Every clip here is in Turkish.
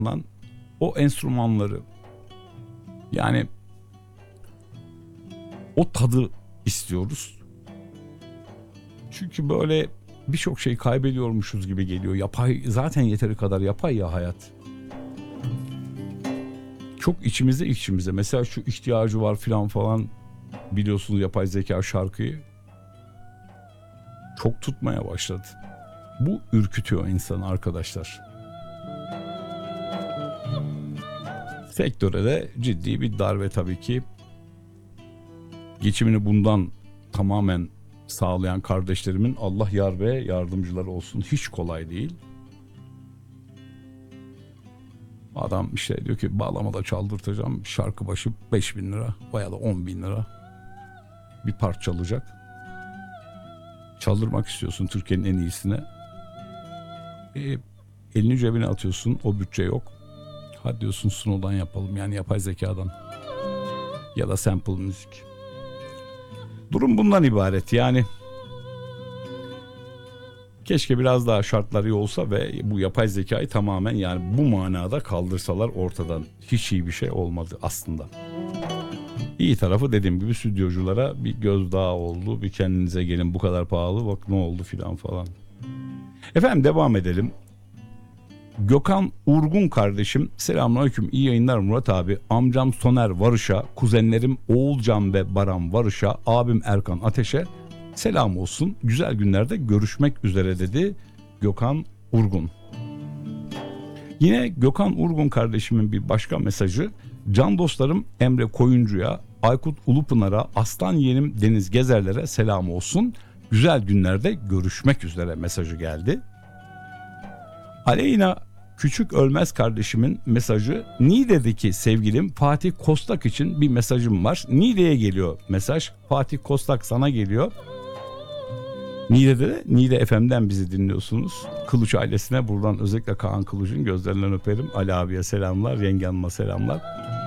o enstrümanları, yani o tadı istiyoruz. Çünkü böyle birçok şey kaybediyormuşuz gibi geliyor. Yapay zaten yeteri kadar yapay ya hayat. Çok içimize. Mesela şu ihtiyacı var falan biliyorsunuz yapay zeka şarkıyı. Çok tutmaya başladı. Bu ürkütüyor insanı arkadaşlar. Sektöre de ciddi bir darbe tabii ki. Geçimini bundan tamamen sağlayan kardeşlerimin Allah yar ve yardımcıları olsun. Hiç kolay değil. Adam işte diyor ki bağlamada çaldırtacağım, şarkı başı 5.000 lira veya da 10.000 lira bir parça çalacak. Çaldırmak istiyorsun Türkiye'nin en iyisine. Elini cebine atıyorsun, o bütçe yok. Hadi diyorsun sunodan yapalım, yani yapay zekadan ya da sample müzik. Durum bundan ibaret yani. Keşke biraz daha şartları iyi olsa ve bu yapay zekayı tamamen, yani bu manada kaldırsalar ortadan. Hiç iyi bir şey olmadı aslında. İyi tarafı dediğim gibi stüdyoculara bir gözdağı oldu. Bir kendinize gelin, bu kadar pahalı bak ne oldu falan. Efendim devam edelim. Gökhan Urgun kardeşim, selamünaleyküm, iyi yayınlar Murat abi. Amcam Soner Varış'a, kuzenlerim Oğulcan ve Baran Varış'a, abim Erkan Ateş'e selam olsun. Güzel günlerde görüşmek üzere dedi Gökhan Urgun. Yine Gökhan Urgun kardeşimin bir başka mesajı. Can dostlarım Emre Koyuncu'ya, Aykut Ulupınar'a, aslan yeğenim Deniz Gezerler'e selam olsun. Güzel günlerde görüşmek üzere mesajı geldi. Aleyna Küçük Ölmez kardeşimin mesajı. Niğde'deki sevgilim Fatih Kostak için bir mesajım var. Niğde'ye geliyor mesaj. Fatih Kostak sana geliyor. Niğde'de de Niğde FM'den bizi dinliyorsunuz. Kılıç ailesine buradan özellikle Kaan Kılıç'ın gözlerinden öperim. Ali abiye selamlar, yenge hanıma selamlar.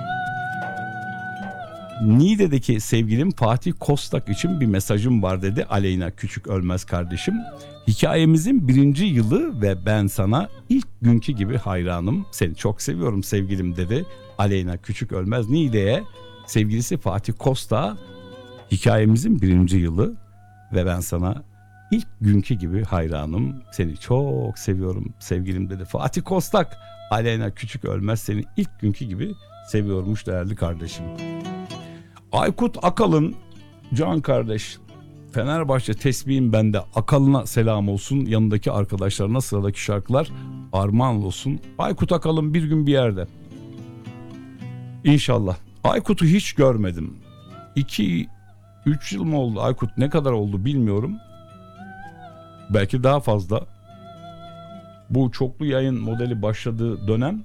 Niğde'deki sevgilim Fatih Kostak için bir mesajım var dedi Aleyna Küçük Ölmez kardeşim. Hikayemizin 1. yılı ve ben sana ilk günkü gibi hayranım. Seni çok seviyorum sevgilim dedi Aleyna Küçük Ölmez Niğde'ye. Sevgilisi Fatih Kostak, hikayemizin 1. yılı ve ben sana ilk günkü gibi hayranım. Seni çok seviyorum sevgilim dedi Fatih Kostak. Aleyna Küçük Ölmez seni ilk günkü gibi seviyormuş değerli kardeşim. Aykut Akalın, can kardeş, Fenerbahçe tesbihim bende, Akalın'a selam olsun. Yanındaki arkadaşlarına sıradaki şarkılar armağan olsun. Aykut Akalın bir gün bir yerde. İnşallah. Aykut'u hiç görmedim. 2-3 yıl mı oldu Aykut, ne kadar oldu bilmiyorum. Belki daha fazla. Bu çoklu yayın modeli başladığı dönem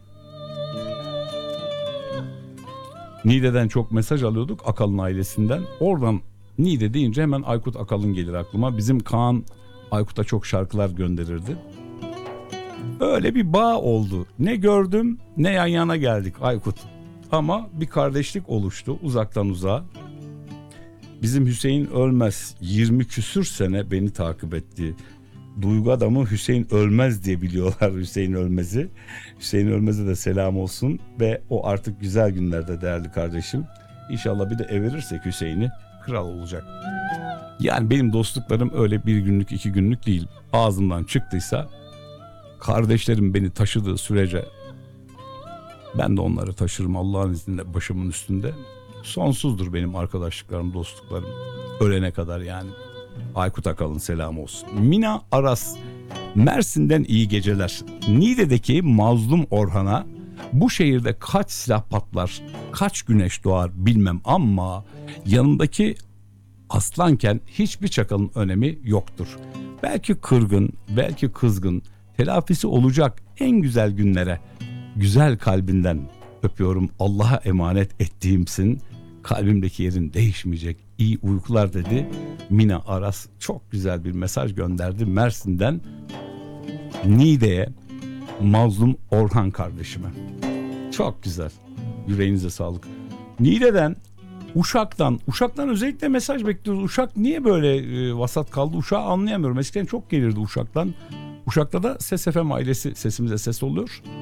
Niğde'den çok mesaj alıyorduk, Akalın ailesinden. Oradan Niğde deyince hemen Aykut Akalın gelir aklıma. Bizim Kaan Aykut'a çok şarkılar gönderirdi. Öyle bir bağ oldu. Ne gördüm ne yan yana geldik Aykut. Ama bir kardeşlik oluştu uzaktan uzağa. Bizim Hüseyin Ölmez 20 küsür sene beni takip etti. Duygu adamı Hüseyin Ölmez diye biliyorlar Hüseyin Ölmez'i. Hüseyin Ölmez'e de selam olsun ve o artık güzel günlerde değerli kardeşim. İnşallah bir de evirirsek Hüseyin'i, kral olacak. Yani benim dostluklarım öyle bir günlük 2 günlük değil. Ağzımdan çıktıysa kardeşlerim beni taşıdığı sürece ben de onları taşırım Allah'ın izniyle başımın üstünde. Sonsuzdur benim arkadaşlıklarım, dostluklarım. Ölene kadar yani. Aykut Akalın selam olsun. Mina Aras, Mersin'den iyi geceler. Niğde'deki mazlum Orhan'a, bu şehirde kaç silah patlar, kaç güneş doğar bilmem ama yanındaki aslanken hiçbir çakalın önemi yoktur. Belki kırgın, belki kızgın, telafisi olacak en güzel günlere. Güzel kalbinden öpüyorum, Allah'a emanet ettiğimsin. Kalbimdeki yerin değişmeyecek. İyi uykular dedi Mina Aras. Çok güzel bir mesaj gönderdi Mersin'den Niğde'ye, mazlum Orhan kardeşime. Çok güzel. Yüreğinize sağlık. Niğde'den, Uşak'tan özellikle mesaj bekliyoruz. Uşak niye böyle vasat kaldı? Uşak'ı anlayamıyorum. Eskiden çok gelirdi Uşak'tan. Uşak'ta da Ses FM ailesi sesimize ses oluyor.